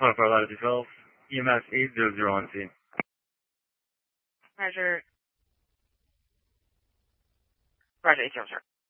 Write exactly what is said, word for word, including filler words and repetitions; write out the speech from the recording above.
Hello, for Latitude twelve, E M S eight zero zero on scene. Roger. Roger, eight zero zero.